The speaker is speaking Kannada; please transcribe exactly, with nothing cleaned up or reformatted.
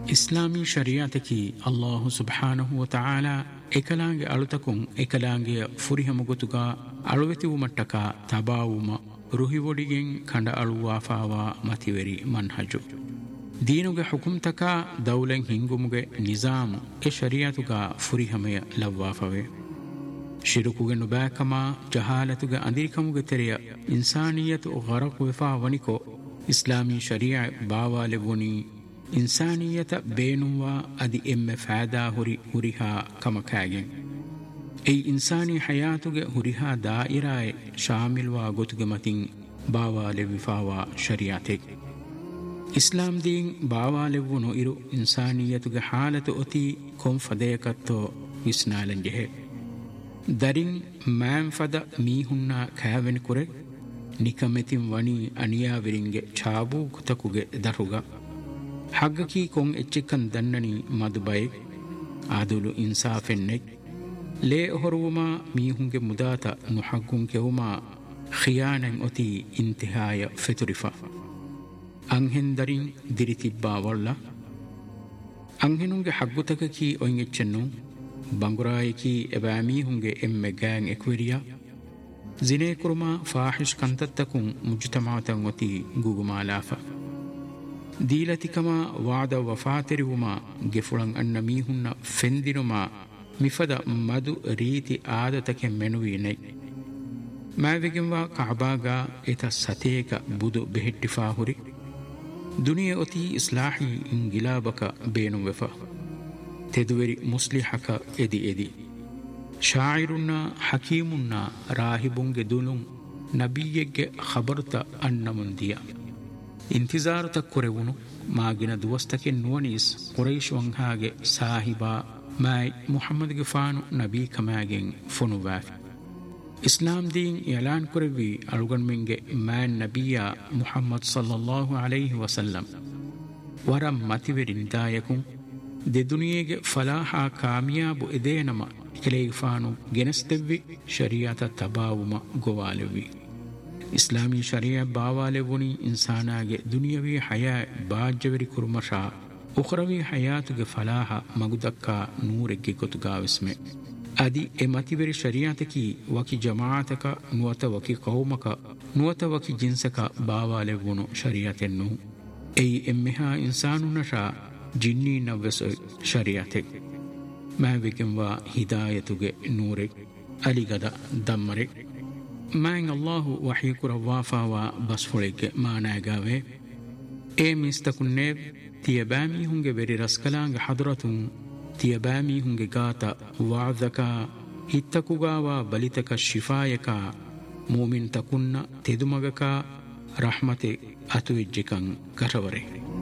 ಇಸ್ಲಾಮಿ ಶರಿಯಾತಕಿ ಅಲ್ಲಾಹು ಸುಬ್ಹಾನಹು ವ ತಆಲಾ ekalaange alutakun ekalaange furihamugotuga aluwetiwumattaka tabawuma ruhiwodigen kanda aluwafawa mativeri manhaju deenuge hukumtaka dawlen hingumuge nizamu e shariatuga furihamaya lawwafave shirukuge nubakama jahalatuge andirikamuge teriya insaniyatu gharaq wefa waniko islami sharia baawale woni insaniyata beenuwa adi emme faada huri huriha kamakagen ei insani hayatuge huriha dairae shamilwa gotuge matin baawale wifawa shariatek islam din baawale wuno iru insaniyatuge halatu oti kom fadeyakatto visnalanjehe darin man fada mihunna kaven kure nikametin wani aniya viringe chabu kutakuge daruga haggaki kon echikkan dannani madubay adulu insafennek le horuma mihunge mudata nuhaggun kewuma khiyanan oti intihaya feturifa anhen darin diritibba walla anhenunge haggutaka ki oin echennu bangurayki ebami hunge emme gang ekwiriya zine kurma fahish kantattakun mujtama'atan oti gugumalafa ದೀಲತಿಕಮ ವಾದ ವಫಾತೆರಿವುಮ ಗೆಫುಳಂ ಅನ್ನ ಮೀಹುನ್ನ ಫೆಂದಿನುಮ ಮಿಫದ ಮದು ರೀತಿ ಆದತಕೆ ಮೆನುವೀನೈ ಮಾವೆಗೆಂವ ಕಾಬಾಗ ಎತ ಸತೇಕ ಬುದು ಬೆಹೆಟ್ಟಿಫಾ ಹುರಿ ದುನಿಯ ಒತಿ ಇಸ್ಲಾಹಿ ಇಂಗಿಲಾಬಕ ಬೇನು ವೆಫ ತೆದುವೆರಿ ಮುಸ್ಲಿಹಕ ಎದಿ ಎದಿ ಶಾಯಿರುನ್ನ ಹಕೀಮುನ್ನ ರಾಹಿಬುಂಗೆ ದುಲುಂ ನಬಿಯೆಗ್ಗೆ ಖಬರ್ತ ಅನ್ನ ಮುಂದಿಯ ಇಂತಿಜಾರು ತಕ್ಕುರೆವುನು ಮಾಗಿನ ದುವಸ್ತಕೆ ನುವನೀಸ್ ಕುರೈಶ್ ವಂಹಾಗೆ ಸಾಹಿಬಾ ಮಾಯ್ ಮುಹಮ್ಮದ್ಗೆ ಫಾನು ನಬಿ ಕಮಾಗೆನ್ ಫುನುವಾಫಿ ಇಸ್ಲಾಂ ದೀನ್ ಎಲಾನ್ ಕುರೆವಿ ಅಳುಗನ್ಮೆಂಗೆ ಮ್ಯಾನ್ ನಬಿಯ ಮುಹಮ್ಮದ್ ಸಲ್ಲಲ್ಲಾಹು ಅಲೈಹಿ ವಸಲ್ಲಂ ವರಂ ಮತಿವೆರಿಂದಾಯಕು ದೆ ದುನಿಯೆಗೆ ಫಲಾಹ ಕಾಮಿಯಾಬು ಎದೇನಮ ಕೆಲೆಗೆ ಫಾನು ಗೆನಸ್ತೆವ್ವಿ ಶರಿಯಾತ ತಬಾವುಮ ಗೊವಾಲೆವಿ ಇಸ್ಲಾಮಿ ಶರಿಯಾ ಬಾವಾಲೆ ವುನಿ ಇನ್ಸಾನಾಗೆ ದುನಿಯವಿ ಹಯಾ ಬಾಜ್ಯವರಿ ಕುರ್ಮಶಾ ಉಖ್ರವಿ ಹಯಾತುಗೆ ಫಲಾಹ ಮಗುದಕ್ಕ ನೂರೆಗ್ಗೆ ಗೊತುಗಾವಿಸ್ಮೆ ಅದಿ ಎ ಮತಿವೆರಿ ಶರಿಯಾತಕಿ ವಕಿ ಜಮಾತಕ ನುವತ ವಕಿ ಕೌಮಕ ನುವತ ವಕಿ ಜಿನ್ಸಕ ಬಾವಾಲೆ ವುನು ಶರಿಯಾತೆನ್ನು ಎಯಿ ಎಮ್ಮೆಹಾ ಇನ್ಸಾನುನಶಾ ಜಿನ್ನಿ ನವ್ವೆಸ ಶರಿಯಾತೆ ಮ್ಯಾವಿಕೆಂವ ಹಿದಾಯತುಗೆ ನೂರೆ ಅಲಿಗದ ದಮ್ಮರೆ ಮ್ಯಾಂಗ್ ಅಲ್ಲಾಹು ವಹೀಕುರ ವಾಫಾವ ಬಸ್ಫುಳಿಗೆ ಮಾನಾಗಾವೆ ಏ ಮಿಸ್ತಕುನ್ನೆ ತಿಯಬಾಮಿ ಹುಂಗೆ ವೆರಿ ರಸ್ಕಲಾಂಗ ಹದ್ರತುಂ ತಿಯಬಾಮಿ ಹುಂಗೆ ಗಾತ ವಾದಕ ಹಿತ್ತಕುಗಾವ ಬಲಿತಕ ಶಿಫಾಯಕ ಮೂಮಿನ್ ತಕುನ್ನ ತೆದುಮಗಕ ರಹಮತೆ ಅತುವಿಜ್ಜಿಕಂ ಕರವರೆ